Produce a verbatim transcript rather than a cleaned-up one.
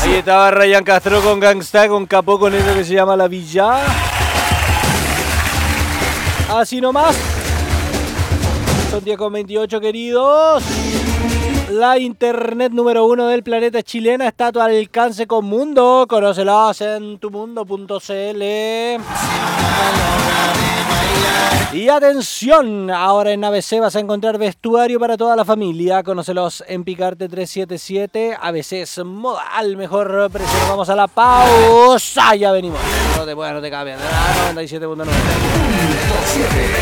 Ahí estaba Ryan Castro con Gangsta, con Capó, con eso que se llama La Villa. Así nomás. Son diez con veintiocho, queridos. La internet número uno del planeta chilena está a tu alcance con Mundo. Conócelos en tumundo punto cl. Y atención, ahora en A B C vas a encontrar vestuario para toda la familia. Conócelos en Picarte trescientos setenta y siete. A B C es moda al mejor precio. Nos vamos a la pausa. Ya venimos. No te puedes, no te cambias. noventa y siete punto nueve.